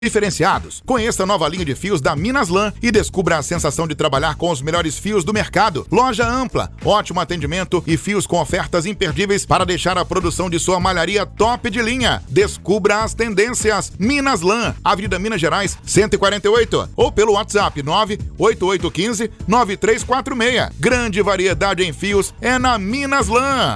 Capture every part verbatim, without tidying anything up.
diferenciados. Conheça a nova linha de fios da Minaslan e descubra a sensação de trabalhar com os melhores fios do mercado. Loja ampla, ótimo atendimento e fios com ofertas imperdíveis para deixar a produção de sua malharia top de linha. Descubra as tendências. Minaslan, Avenida Minas Gerais, cento e quarenta e oito, ou pelo WhatsApp nove oito oito um cinco nove três quatro seis. Grande variedade em fios é na Minaslan.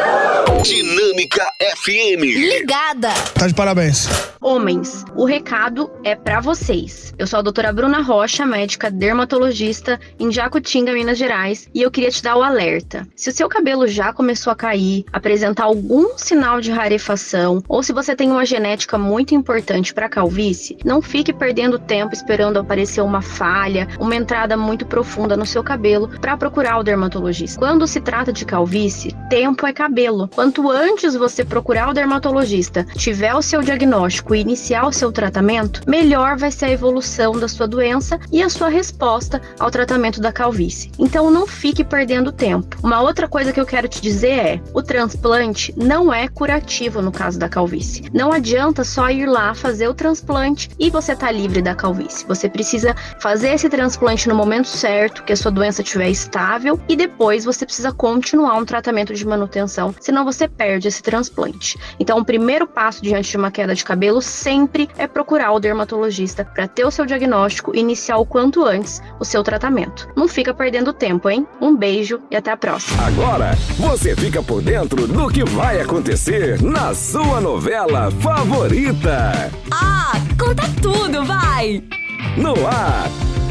Dinâmica F M. Ligada. Tá de parabéns. Homens, o recado é pra vocês. Eu sou a doutora Bruna Rocha, médica dermatologista em Jacutinga, Minas Gerais, e eu queria te dar o alerta. Se o seu cabelo já começou a cair, apresentar algum sinal de rarefação, ou se você tem uma genética muito importante para calvície, não fique perdendo tempo esperando aparecer uma falha, uma entrada muito profunda no seu cabelo para procurar o dermatologista. Quando se trata de calvície, tempo é cabelo. Quanto antes você procurar o dermatologista, tiver o seu diagnóstico e iniciar o seu tratamento, melhor vai ser a evolução da sua doença e a sua resposta ao tratamento da calvície. Então não fique perdendo tempo. Uma outra coisa que eu quero te dizer é, o transplante não é curativo no caso da calvície. Não adianta só ir lá fazer o transplante e você tá livre da calvície. Você precisa fazer esse transplante no momento certo, que a sua doença estiver estável, e depois você precisa continuar um tratamento de manutenção, senão você perde esse transplante. Então o primeiro passo diante de uma queda de cabelo sempre é procurar o dermatologista para ter o seu diagnóstico e iniciar o quanto antes o seu tratamento. Não fica perdendo tempo, hein? Um beijo e até a próxima. Agora você fica por dentro do que vai acontecer na sua novela favorita. Ah, conta tudo, vai! No ar,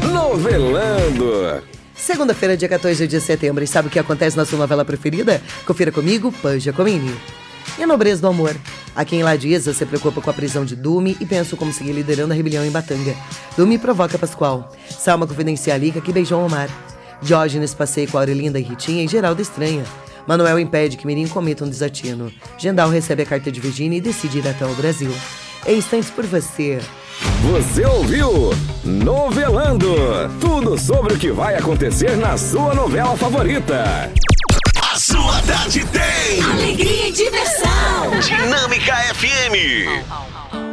Novelando. Segunda-feira, dia quatorze de setembro, e sabe o que acontece na sua novela preferida? Confira comigo, Panja Comini. E a nobreza do amor? Aqui em Ladiza se preocupa com a prisão de Dumi e pensa como seguir liderando a rebelião em Batanga. Dumi provoca Pascoal. Salma confidencia a Lica que beijou Omar. Diógenes passeia com a Aurelinda e Ritinha e Geraldo estranha. Manuel impede que Mirim cometa um desatino. Gendal recebe a carta de Virgínia e decide ir até o Brasil. Em instantes por você. Você ouviu Novelando. Tudo sobre o que vai acontecer na sua novela favorita. A sua tarde tem alegria e diversão. Dinâmica F M.